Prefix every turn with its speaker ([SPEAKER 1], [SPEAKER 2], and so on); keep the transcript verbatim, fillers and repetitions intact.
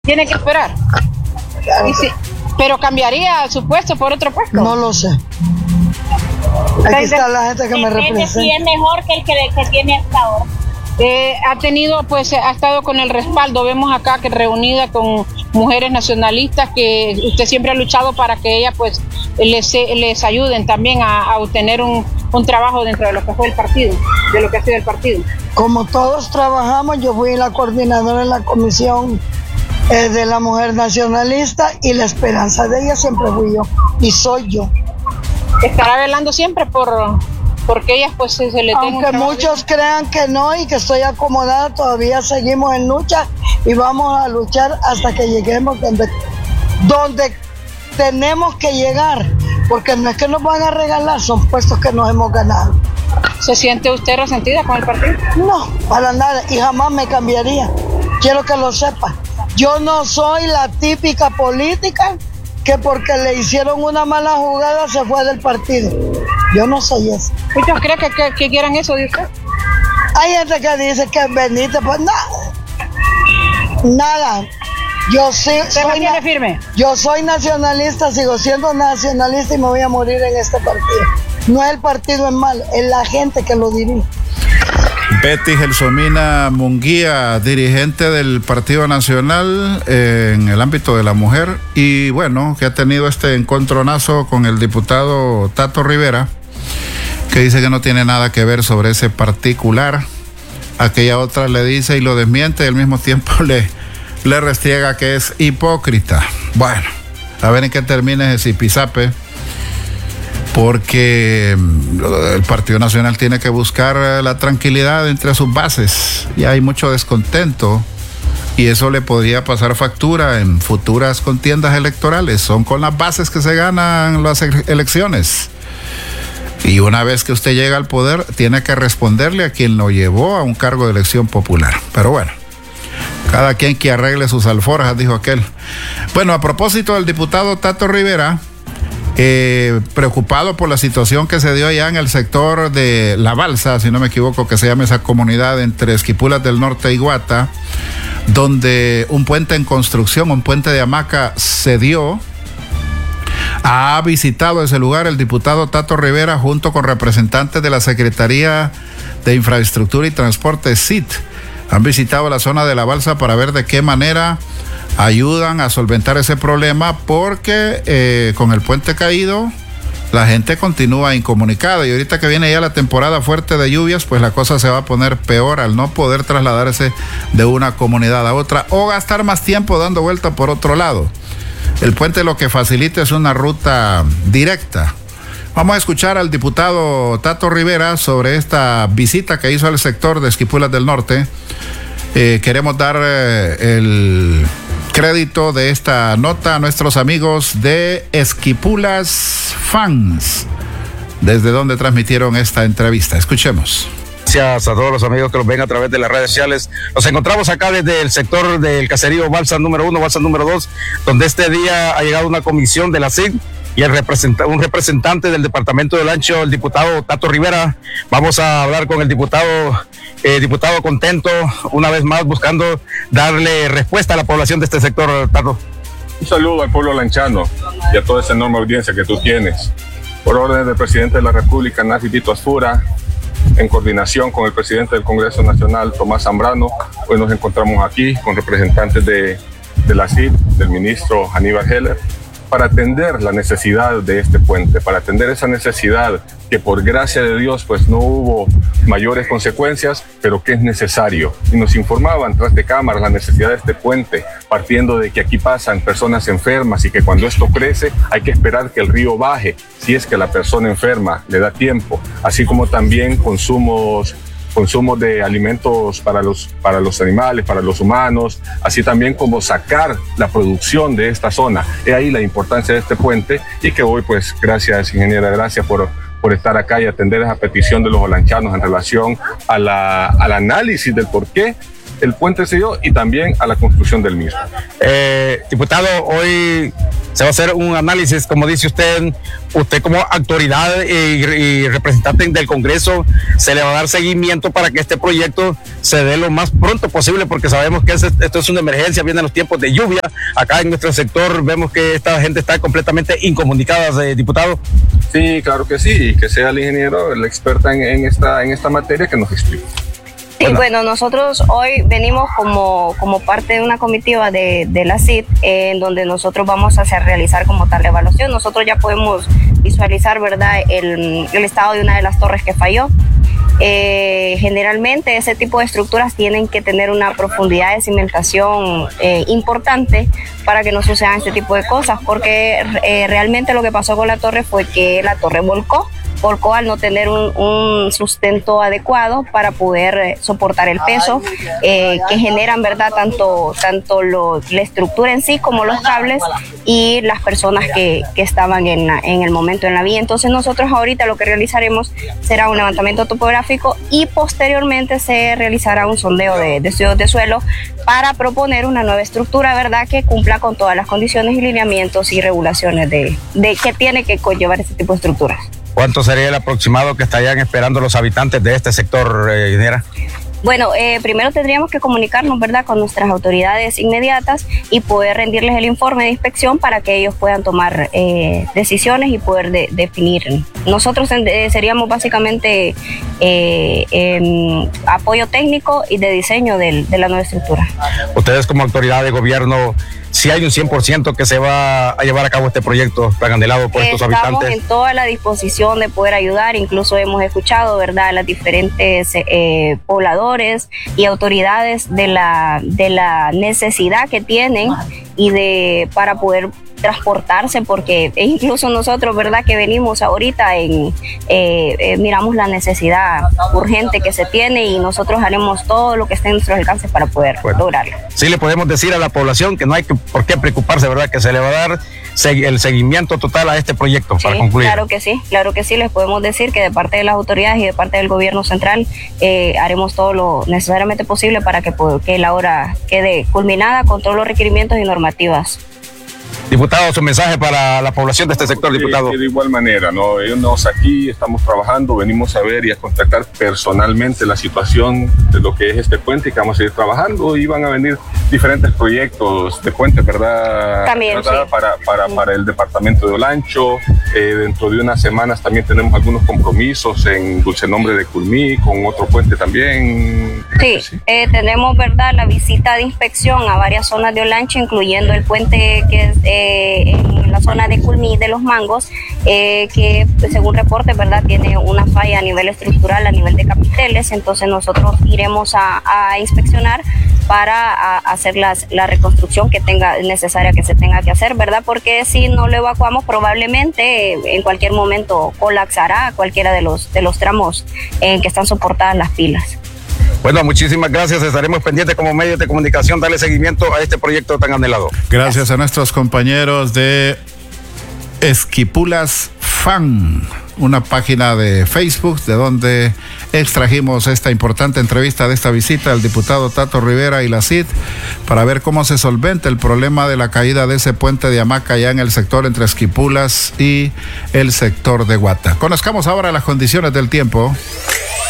[SPEAKER 1] Tiene que esperar.
[SPEAKER 2] Claro.
[SPEAKER 1] Y sí, pero cambiaría su puesto por otro puesto.
[SPEAKER 2] No lo sé. Aquí está la gente que me representa.
[SPEAKER 3] Si es mejor que el que, que tiene hasta ahora.
[SPEAKER 1] Eh, ha tenido, pues, ha estado con el respaldo. Vemos acá que reunida con mujeres nacionalistas, que usted siempre ha luchado para que ellas, pues, les, les ayuden también a, a obtener un, un trabajo dentro de lo que fue el partido, de lo que ha sido el partido.
[SPEAKER 2] Como todos trabajamos, yo fui la coordinadora en la comisión eh, de la mujer nacionalista, y la esperanza de ella siempre fui yo, y soy yo.
[SPEAKER 1] Estará velando siempre por... porque ellas, pues, se, se le tengan.
[SPEAKER 2] Aunque muchos crean que no y que estoy acomodada, todavía seguimos en lucha y vamos a luchar hasta que lleguemos donde, donde tenemos que llegar, porque no es que nos van a regalar, son puestos que nos hemos ganado.
[SPEAKER 1] ¿Se siente usted resentida con el partido?
[SPEAKER 2] No, para nada, y jamás me cambiaría. Quiero que lo sepa. Yo no soy la típica política que porque le hicieron una mala jugada se fue del partido. Yo no soy eso.
[SPEAKER 1] ¿Muchos creen que, que, que quieran eso de usted?
[SPEAKER 2] Hay gente que dice que veniste, pues nada. Nada. Yo sí,
[SPEAKER 1] ¿Se mantiene na- firme?
[SPEAKER 2] Yo soy nacionalista, sigo siendo nacionalista y me voy a morir en este partido. No es el partido en malo, es la gente que lo dirige.
[SPEAKER 4] Betty Gelsomina Munguía, dirigente del Partido Nacional eh, en el ámbito de la mujer, y bueno, que ha tenido este encontronazo con el diputado Tato Rivera, que dice que no tiene nada que ver sobre ese particular. Aquella otra le dice y lo desmiente, y al mismo tiempo le, le restriega que es hipócrita. Bueno, a ver en qué termina ese zipizape, porque el Partido Nacional tiene que buscar la tranquilidad entre sus bases. Y hay mucho descontento, y eso le podría pasar factura en futuras contiendas electorales. Son con las bases que se ganan las elecciones. Y una vez que usted llega al poder, tiene que responderle a quien lo llevó a un cargo de elección popular. Pero bueno, cada quien que arregle sus alforjas, dijo aquel. Bueno, a propósito del diputado Tato Rivera, eh, preocupado por la situación que se dio allá en el sector de La Balsa, si no me equivoco que se llama esa comunidad, entre Esquipulas del Norte y Guata, donde un puente en construcción, un puente de hamaca se dio. Ha visitado ese lugar el diputado Tato Rivera junto con representantes de la Secretaría de Infraestructura y Transporte, S I T. Han visitado la zona de La Balsa para ver de qué manera ayudan a solventar ese problema, porque eh, con el puente caído la gente continúa incomunicada, y ahorita que viene ya la temporada fuerte de lluvias, pues la cosa se va a poner peor al no poder trasladarse de una comunidad a otra o gastar más tiempo dando vuelta por otro lado. El puente lo que facilita es una ruta directa. Vamos a escuchar al diputado Tato Rivera sobre esta visita que hizo al sector de Esquipulas del Norte. Eh, queremos dar eh, el crédito de esta nota a nuestros amigos de Esquipulas Fans, desde donde transmitieron esta entrevista. Escuchemos.
[SPEAKER 5] Gracias a todos los amigos que nos ven a través de las redes sociales. Nos encontramos acá desde el sector del caserío Balsa número uno, Balsa número dos, donde este día ha llegado una comisión de la S I D y el representa- un representante del departamento del Ancho, el diputado Tato Rivera. Vamos a hablar con el diputado, eh, diputado contento, una vez más buscando darle respuesta a la población de este sector, Tato.
[SPEAKER 6] Un saludo al pueblo lanchano y a toda esa enorme audiencia que tú tienes. Por orden del presidente de la República, Nafi Tito Asfura, en coordinación con el presidente del Congreso Nacional, Tomás Zambrano, hoy nos encontramos aquí con representantes de, de la S I D, del ministro Aníbal Heller, para atender la necesidad de este puente, para atender esa necesidad que por gracia de Dios pues no hubo mayores consecuencias, pero que es necesario. Y nos informaban tras de cámaras la necesidad de este puente, partiendo de que aquí pasan personas enfermas y que cuando esto crece hay que esperar que el río baje, si es que la persona enferma le da tiempo, así como también consumos consumo de alimentos para los, para los animales, para los humanos, así también como sacar la producción de esta zona. Es ahí la importancia de este puente, y que hoy, pues, gracias, ingeniera, gracias por, por estar acá y atender esa petición de los olanchanos en relación a la, al análisis del por qué el puente se dio y también a la construcción del mismo.
[SPEAKER 5] Eh, diputado, hoy se va a hacer un análisis, como dice usted, usted como autoridad y, y representante del Congreso, se le va a dar seguimiento para que este proyecto se dé lo más pronto posible, porque sabemos que es, esto es una emergencia, vienen los tiempos de lluvia, acá en nuestro sector vemos que esta gente está completamente incomunicada, eh, diputado.
[SPEAKER 6] Sí, claro que sí, y que sea el ingeniero, la experta en, en, esta, en esta materia, que nos explique.
[SPEAKER 7] Sí, bueno. bueno, nosotros hoy venimos como, como parte de una comitiva de, de la C I D, eh, en donde nosotros vamos a hacer, realizar como tal la evaluación. Nosotros ya podemos visualizar, ¿verdad?, el, el estado de una de las torres que falló. Eh, generalmente ese tipo de estructuras tienen que tener una profundidad de cimentación eh, importante para que no sucedan este tipo de cosas, porque eh, realmente lo que pasó con la torre fue que la torre volcó. volcó al no tener un, un sustento adecuado para poder eh, soportar el peso eh, que generan, ¿verdad?, tanto, tanto lo, la estructura en sí como los cables y las personas que, que estaban en, la, en el momento en la vía. Entonces nosotros ahorita lo que realizaremos será un levantamiento topográfico y posteriormente se realizará un sondeo de, de estudios de suelo para proponer una nueva estructura, ¿verdad?, que cumpla con todas las condiciones y lineamientos y regulaciones de, de que tiene que conllevar este tipo de estructuras.
[SPEAKER 5] ¿Cuánto sería el aproximado que estarían esperando los habitantes de este sector, eh, ingeniera?
[SPEAKER 7] Bueno, eh, primero tendríamos que comunicarnos, ¿verdad?, con nuestras autoridades inmediatas y poder rendirles el informe de inspección para que ellos puedan tomar eh, decisiones y poder de, definir. Nosotros eh, seríamos básicamente eh, eh, apoyo técnico y de diseño del, de la nueva estructura.
[SPEAKER 5] Ustedes como autoridad de gobierno, si hay un cien por ciento que se va a llevar a cabo este proyecto tan anhelado por estos habitantes.
[SPEAKER 7] Estamos en toda la disposición de poder ayudar, incluso hemos escuchado, ¿verdad?, a las diferentes eh, pobladores y autoridades de la, de la necesidad que tienen y de para poder transportarse, porque incluso nosotros, ¿verdad?, que venimos ahorita en eh, eh, miramos la necesidad urgente que se tiene y nosotros haremos todo lo que esté en nuestros alcances para poder bueno, lograrlo.
[SPEAKER 5] Sí, le podemos decir a la población que no hay que, por qué preocuparse, ¿verdad?, que se le va a dar el seguimiento total a este proyecto, sí, para concluir.
[SPEAKER 7] Claro que sí, claro que sí, les podemos decir que de parte de las autoridades y de parte del gobierno central eh, haremos todo lo necesariamente posible para que, que la obra quede culminada con todos los requerimientos y normativas.
[SPEAKER 5] Diputado, su mensaje para la población de este sector, diputado.
[SPEAKER 6] Sí, de igual manera, ¿no? Ellos aquí estamos trabajando, venimos a ver y a contactar personalmente la situación de lo que es este puente y que vamos a ir trabajando y van a venir diferentes proyectos de puente, ¿verdad?
[SPEAKER 7] También,
[SPEAKER 6] ¿verdad?
[SPEAKER 7] sí.
[SPEAKER 6] Para, para, para el departamento de Olancho. Eh, dentro de unas semanas también tenemos algunos compromisos en Dulce Nombre de Culmí, con otro puente también.
[SPEAKER 7] Sí, sí. Eh, tenemos, ¿verdad?, la visita de inspección a varias zonas de Olancho, incluyendo el puente que es eh, en la zona de Culmí de los Mangos, eh, que según reporte, ¿verdad?, tiene una falla a nivel estructural, a nivel de capiteles. Entonces nosotros iremos a, a inspeccionar para a, hacer las, la reconstrucción que tenga necesaria que se tenga que hacer, ¿verdad? Porque si no lo evacuamos, probablemente eh, en cualquier momento colapsará cualquiera de los, de los tramos en que están soportadas las pilas.
[SPEAKER 5] Bueno, muchísimas gracias. Estaremos pendientes como medios de comunicación, darle seguimiento a este proyecto tan anhelado.
[SPEAKER 4] Gracias a nuestros compañeros de Esquipulas Fan, una página de Facebook de donde extrajimos esta importante entrevista de esta visita al diputado Tato Rivera y la C I D para ver cómo se solventa el problema de la caída de ese puente de hamaca allá en el sector entre Esquipulas y el sector de Guata. Conozcamos ahora las condiciones del tiempo.